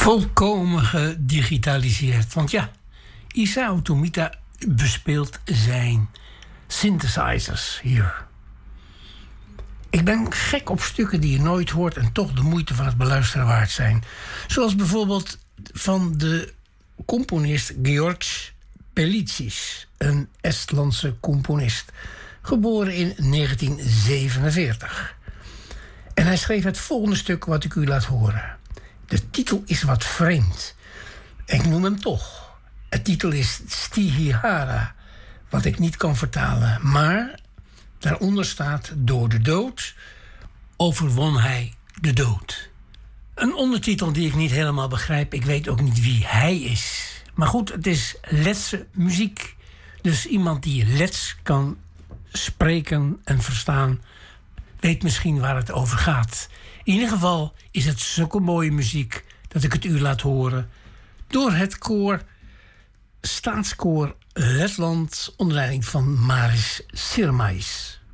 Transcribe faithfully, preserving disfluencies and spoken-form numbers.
volkomen gedigitaliseerd. Want ja, Isao Tomita bespeelt zijn synthesizers hier. Ik ben gek op stukken die je nooit hoort en toch de moeite van het beluisteren waard zijn. Zoals bijvoorbeeld van de componist Georgs Pelitsis, een Estlandse componist, geboren in negentien zevenenveertig. En hij schreef het volgende stuk wat ik u laat horen. De titel is wat vreemd. Ik noem hem toch. Het titel is Stihihara, wat ik niet kan vertalen. Maar daaronder staat: door de dood overwon hij de dood. Een ondertitel die ik niet helemaal begrijp. Ik weet ook niet wie hij is. Maar goed, het is Letse muziek. Dus iemand die Lets kan spreken en verstaan, weet misschien waar het over gaat. In ieder geval is het zulke mooie muziek dat ik het u laat horen door het koor Staatskoor Letland onder leiding van Maris Sirmais.